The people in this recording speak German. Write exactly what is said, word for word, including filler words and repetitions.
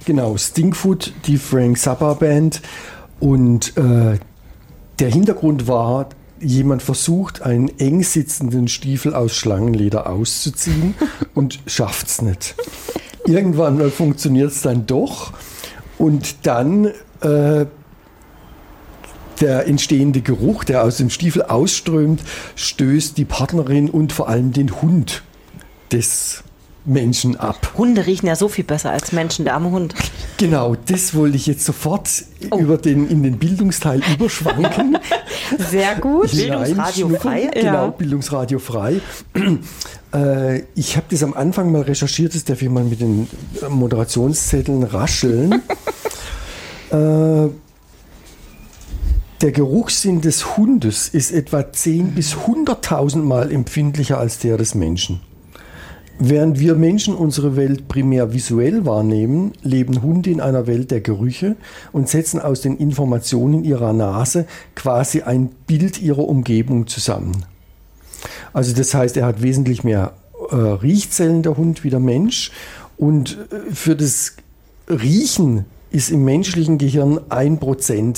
Genau, Stinkfoot, die Frank Zappa Band. Und äh, der Hintergrund war, jemand versucht, einen eng sitzenden Stiefel aus Schlangenleder auszuziehen und schafft es nicht. Irgendwann mal funktioniert es dann doch und dann äh, der entstehende Geruch, der aus dem Stiefel ausströmt, stößt die Partnerin und vor allem den Hund des Menschen ab. Hunde riechen ja so viel besser als Menschen, der arme Hund. Genau, das wollte ich jetzt sofort oh. über den, in den Bildungsteil überschwanken. Sehr gut. Bildungsradio frei. Genau, ja. Bildungsradio frei. äh, ich habe das am Anfang mal recherchiert, das darf ich mal mit den Moderationszetteln rascheln. äh, der Geruchssinn des Hundes ist etwa zehn bis hunderttausend Mal empfindlicher als der des Menschen. Während wir Menschen unsere Welt primär visuell wahrnehmen, leben Hunde in einer Welt der Gerüche und setzen aus den Informationen ihrer Nase quasi ein Bild ihrer Umgebung zusammen. Also das heißt, er hat wesentlich mehr äh, Riechzellen, der Hund, wie der Mensch. Und äh, für das Riechen ist im menschlichen Gehirn ein Prozent